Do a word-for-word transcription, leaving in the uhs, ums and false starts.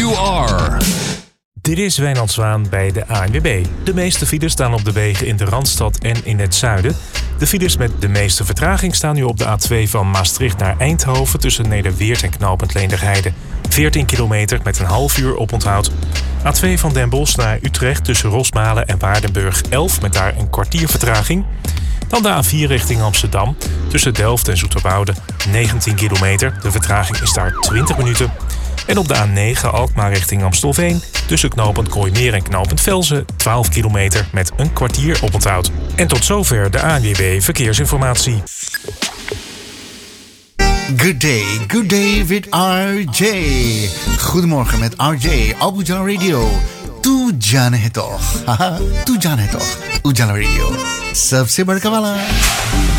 you are. Dit is Wijnand Zwaan bij de A N W B. De meeste files staan op de wegen in de Randstad en in het zuiden. De files met de meeste vertraging staan nu op de A twee van Maastricht naar Eindhoven tussen Nederweert en knooppunt Leenderheide. veertien kilometer met een half uur oponthoud. A twee van Den Bosch naar Utrecht tussen Rosmalen en Waardenburg elf met daar een kwartier vertraging. Dan de A vier richting Amsterdam tussen Delft en Zoeterwoude negentien kilometer. De vertraging is daar twintig minuten. En op de A negen Alkmaar richting Amstelveen tussen knooppunt Kooimeer en knooppunt Velzen twaalf kilometer met een kwartier oponthoud. En tot zover de A N W B Verkeersinformatie. Good day, good day with R J. Goedemorgen met R J, op Ujala Radio. तू जाने है तो, तू जाने है तो, Ujala Radio. सबसे बड़का वाला.